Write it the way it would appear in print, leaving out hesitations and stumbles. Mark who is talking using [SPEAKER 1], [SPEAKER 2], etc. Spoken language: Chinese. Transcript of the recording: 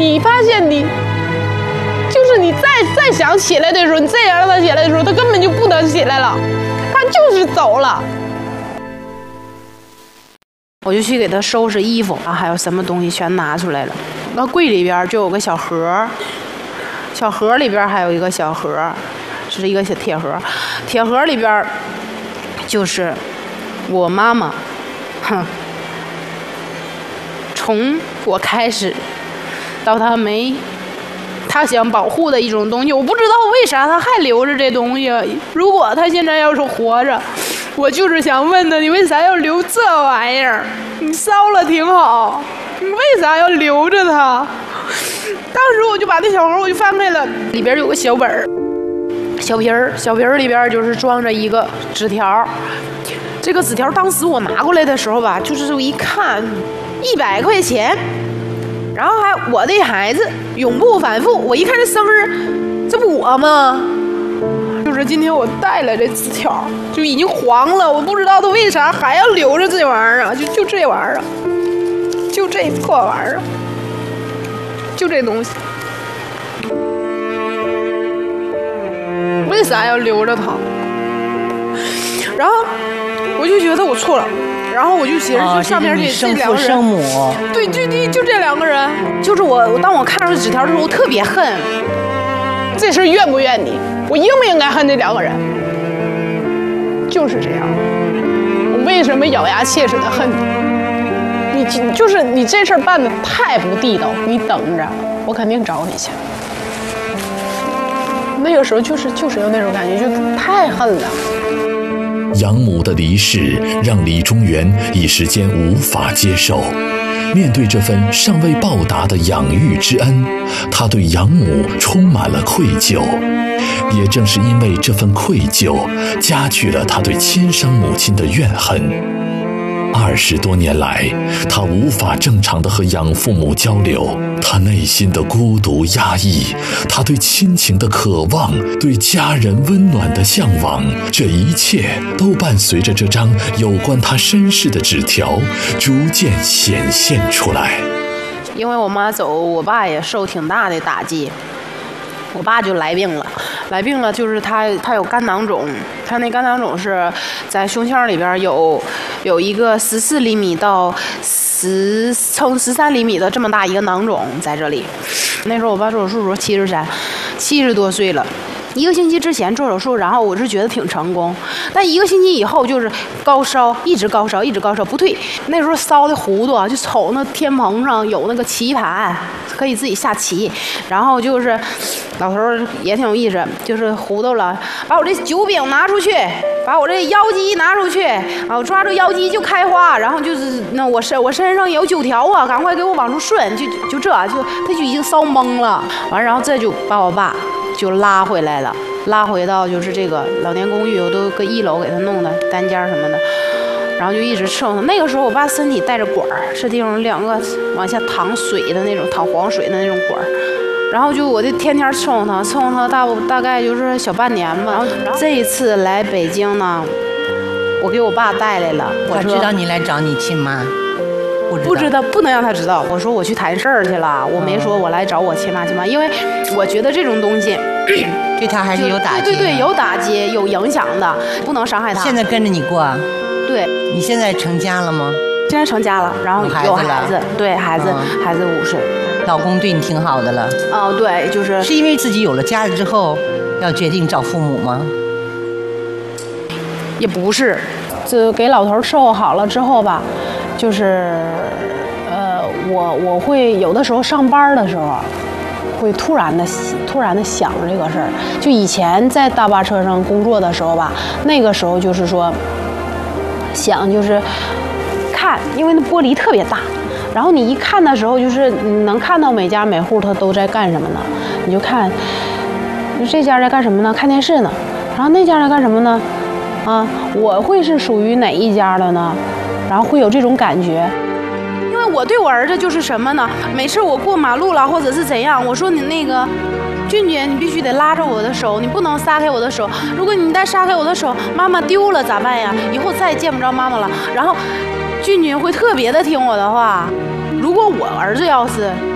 [SPEAKER 1] 你发现就是你再想起来的时候，你再想让他起来的时候，他根本就不能起来了，他就是走了。我就去给他收拾衣服啊，还有什么东西全拿出来了。那柜里边就有个小盒，小盒里边还有一个小盒，是一个小铁盒，铁盒里边就是我妈妈，从我开始到她没。他想保护的一种东西，我不知道为啥他还留着这东西。如果他现在要是活着，我就是想问他，你为啥要留这玩意儿？你烧了挺好，你为啥要留着它？当时我就把那小盒我就翻开了，里边有个小本儿，小瓶儿里边就是装着一个纸条。这个纸条当时我拿过来的时候吧，就是我一看，100块钱。然后还我的孩子永不反复，我一看这生日，这不我吗？就是今天我带了这纸条，就已经黄了，我不知道他为啥还要留着这玩意儿啊？就这玩意儿啊，就这破玩意儿，就这东西，为啥要留着它？然后我就觉得我错了。然后我就寻思上面这两个人，
[SPEAKER 2] 生母，
[SPEAKER 1] 对，就这两个人，就是当我看到这纸条的时候，我特别恨。这事怨不怨你？我应不应该恨这两个人？就是这样。我为什么咬牙切齿的恨你？就是你这事办的太不地道，你等着，我肯定找你去。那个时候就是有那种感觉，就太恨了。
[SPEAKER 3] 养母的离世让李中原一时间无法接受，面对这份尚未报答的养育之恩，他对养母充满了愧疚。也正是因为这份愧疚，加剧了他对亲生母亲的怨恨。20多年来，他无法正常地和养父母交流，他内心的孤独压抑，他对亲情的渴望，对家人温暖的向往，这一切都伴随着这张有关他身世的纸条逐渐显现出来。
[SPEAKER 1] 因为我妈走，我爸也受挺大的打击。我爸就来病了，就是他有肝囊肿，他那肝囊肿是在胸腔里边有一个14厘米到乘13厘米的这么大一个囊肿在这里。那时候我爸做手术时候70多岁了。1个星期之前做手术，然后我是觉得挺成功，但1个星期以后就是高烧，一直高烧不退。那时候烧的糊涂，就瞅那天棚上有那个棋盘，可以自己下棋。然后就是老头也挺有意思，就是糊涂了，把我这酒饼拿出去，把我这腰肌拿出去，啊，我抓住腰肌就开花，然后就是那我身上有9条啊，赶快给我往出顺，就他就已经烧懵了。完，然后这就把我爸就拉回来了，拉回到就是这个老年公寓，我都搁1楼给他弄的单间什么的，然后就一直伺候他。那个时候我爸身体带着管儿，这地方2个往下淌水的那种，淌黄水的那种管儿，然后就我就天天伺候他大概就是小半年吧。然后这一次来北京呢，我给我爸带来了。
[SPEAKER 2] 他知道你来找你亲妈？
[SPEAKER 1] 不知道，不能让他知道。我说我去谈事儿去了，我没说我来找我亲妈，因为我觉得这种东西
[SPEAKER 2] 对他还是有打击。
[SPEAKER 1] 对，有打击，有影响的，不能伤害他。
[SPEAKER 2] 现在跟着你过？
[SPEAKER 1] 对。
[SPEAKER 2] 你现在成家了吗？
[SPEAKER 1] 现在成家了，然后有孩子，对，孩子5岁。
[SPEAKER 2] 老公对你挺好的了。
[SPEAKER 1] 哦，对，是
[SPEAKER 2] 因为自己有了家了之后，要决定找父母吗？
[SPEAKER 1] 也不是，这给老头伺候好了之后吧。就是我会有的时候上班的时候，会突然的想这个事儿。就以前在大巴车上工作的时候吧，那个时候就是说想就是看，因为那玻璃特别大，然后你一看的时候，就是你能看到每家每户他都在干什么呢？你就看这家在干什么呢？看电视呢。然后那家在干什么呢？啊，我会是属于哪一家的呢？然后会有这种感觉，因为我对我儿子就是什么呢？每次我过马路了或者是怎样，我说你那个俊俊，你必须得拉着我的手，你不能撒开我的手。如果你再撒开我的手，妈妈丢了咋办呀？以后再也见不着妈妈了。然后俊俊会特别的听我的话。如果我儿子要是